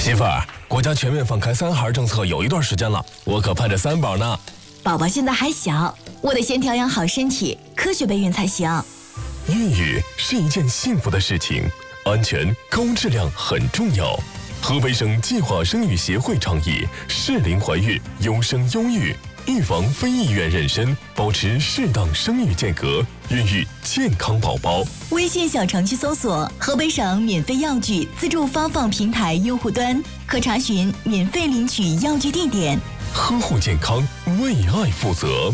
媳妇儿，国家全面放开3孩政策有一段时间了，我可盼着3宝呢。 宝宝现在还小，我得先调养好身体，科学备孕才行。 孕育是一件幸福的事情，安全高质量很重要。河北省计划生育协会倡议适龄怀孕，优生优育，预防非意愿妊娠，保持适当生育间隔，孕育健康宝宝。 微信小程序搜索河北省免费药具自助发放平台用户端，可查询免费领取药具地点。 呵护健康，为爱负责。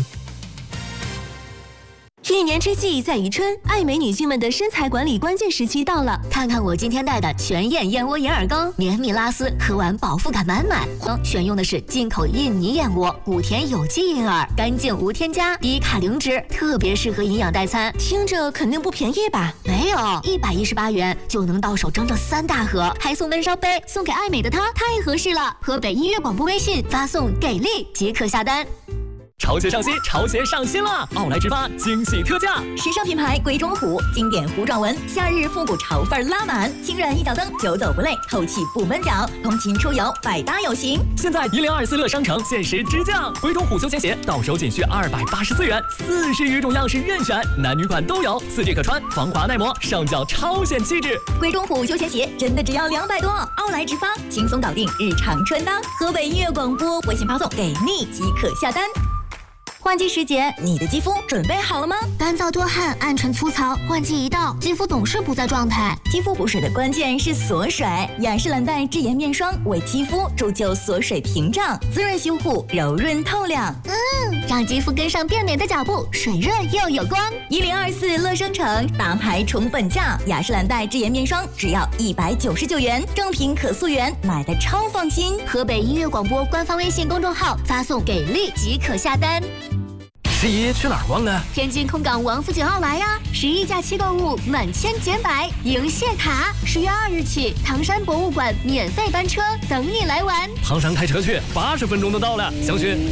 一年之计在于春，爱美女性们的身材管理关键时期到了。看看我今天带的全燕燕窝银耳羹，绵密拉丝，喝完饱腹感满满。选用的是进口印尼燕窝，谷田有机银耳，干净无添加，低卡零脂，特别适合营养代餐。 听着肯定不便宜吧？ 没有，118元就能到手整整3大盒，还送温烧杯，送给爱美的她太合适了。河北音乐广播微信发送给力即可下单。 潮鞋上新，潮鞋上新了！奥莱直发惊喜特价， 时尚品牌鬼冢虎，经典糊状纹，夏日复古潮范拉满，轻软一脚蹬，久走不累，透气不闷脚，通勤出游百搭有型。 现在1024乐商城限时直降，鬼冢虎休闲鞋到手仅需284元，40余种样式任选，男女款都有，4G 可穿，防滑耐磨，上脚超显气质。 鬼冢虎休闲鞋真的只要200多，奥莱直发轻松搞定日常穿搭。河北音乐广播微信发送给你即可下单。换季时节，你的肌肤准备好了吗？ 干燥多汗、暗沉粗糙，换季一到，肌肤总是不在状态。 肌肤补水的关键是锁水，雅诗兰黛智妍面霜为肌肤铸就锁水屏障，滋润修护，柔润透亮。 让肌肤跟上变美的脚步，水润又有光。 1024乐商城大牌宠本价，雅诗兰黛智妍面霜只要199元，正品可溯源，买的超放心。 河北音乐广播官方微信公众号发送给力即可下单。 11去哪儿逛呢？ 天津空港王府井奥莱呀！11假期购物满千减百，迎谢卡。10月2日起，唐山博物馆免费班车等你来玩。 唐山开车去，80分钟就到了。详询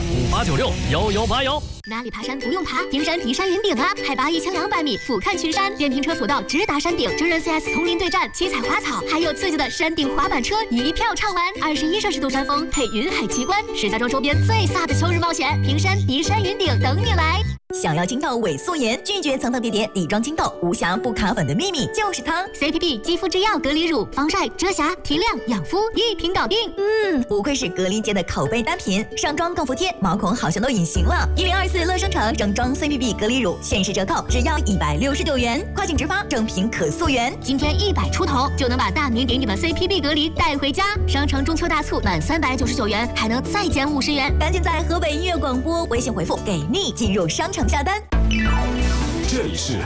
02258961180。 哪里爬山不用爬，顶山迪山云顶啊！海拔1200米，俯瞰群山，电瓶车索道直达山顶，真人 CS 丛林对战，七彩花草，还有刺激的山顶滑板车，一票畅玩。21摄氏度山峰配云海奇观，石家庄周边最飒的秋日冒险，平山迪山云顶等你来。 想要清透伪素颜，拒绝层层叠叠，底妆清透，无瑕不卡粉的秘密就是它。 CPB 肌肤之钥隔离乳，防晒、遮瑕、提亮、养肤，一瓶搞定。 不愧是隔离界的口碑单品，上妆更服帖，毛孔好像都隐形了。1024乐商城整装 CPB 隔离乳限时折扣，只要169元，快请直发，正品可溯源。 今天100出头就能把大名鼎鼎的 CPB 隔离带回家。商城中秋大促，满399元还能再减50元， 赶紧在河北音乐广播微信回复给你进入商城下单。 这里是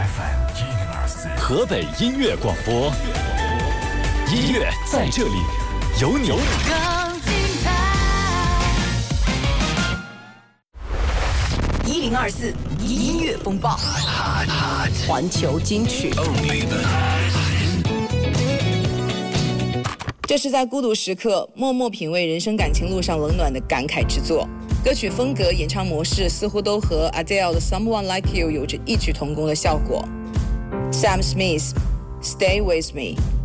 FM 1024河北音乐广播，音乐在这里，有你。 1024音乐风暴，环球金曲。 这是在孤独时刻默默品味人生感情路上冷暖的感慨之作。歌曲风格、演唱模式似乎都和 Adele 的 Someone Like You 有着异曲同工的效果。Sam Smith， Stay With Me。